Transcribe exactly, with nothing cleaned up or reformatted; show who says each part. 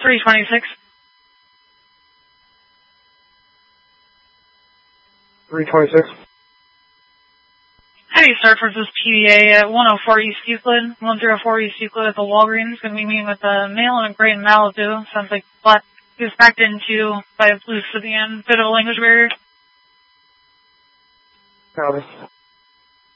Speaker 1: three twenty-six.
Speaker 2: three twenty-six.
Speaker 1: How do you start for this P D A at one oh four East Euclid, one oh four East Euclid at the Walgreens? Going to be meeting with a male in a gray Malibu. Sounds like black is backed into by a blue sedan. Bit of a language barrier.
Speaker 2: Copy.